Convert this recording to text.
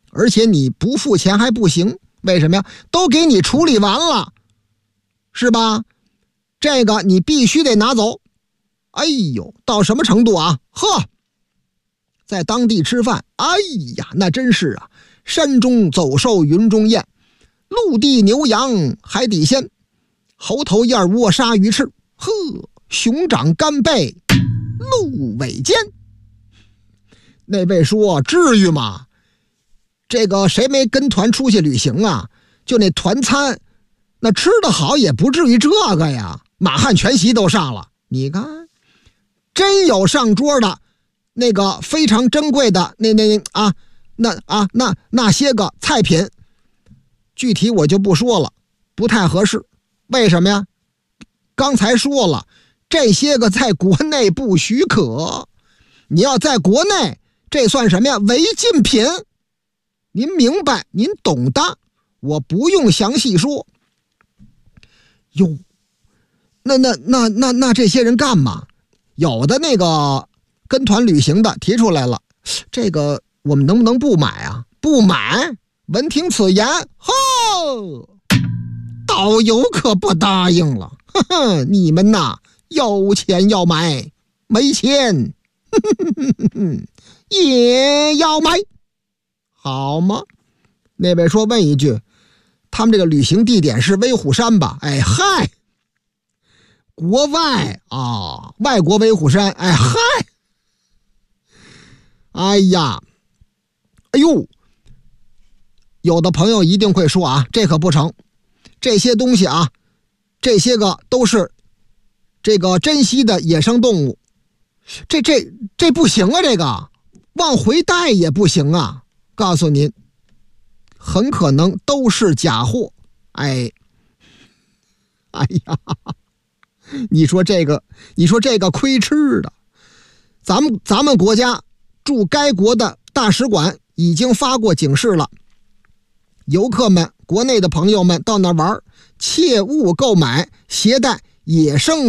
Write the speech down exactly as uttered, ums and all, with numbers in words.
而且你不付钱还不行，为什么呀？都给你处理完了，是吧？这个你必须得拿走。哎呦，到什么程度啊？呵，在当地吃饭，哎呀，那真是啊，山中走兽云中雁，陆地牛羊海底鲜，猴头燕窝鲨鱼翅，呵，熊掌干贝鹿尾尖。那位说至于吗？这个谁没跟团出去旅行啊？就那团餐，那吃得好也不至于这个呀，满汉全席都上了。你看，真有上桌的那个非常珍贵的那那啊那啊那那些个菜品，具体我就不说了，不太合适。为什么呀？刚才说了，这些个在国内不许可，你要在国内，这算什么呀？违禁品。您明白，您懂的，我不用详细说。哟，那那那那那这些人干嘛？有的那个跟团旅行的提出来了，这个我们能不能不买啊？不买？闻听此言，吼，导游可不答应了。呵呵，你们呐，有钱要买，没钱呵呵呵也要买，好吗？那位说问一句，他们这个旅行地点是威虎山吧？哎嗨，国外啊，外国威虎山，哎嗨，哎呀，哎呦，有的朋友一定会说啊，这可不成，这些东西啊，这些个都是这个珍稀的野生动物，这这这不行啊，这个往回带也不行啊，告诉您，很可能都是假货。哎，哎呀，你说这个，你说这个亏吃的，咱们咱们国家驻该国的大使馆已经发过警示了，游客们，国内的朋友们到那玩，切勿购买携带野生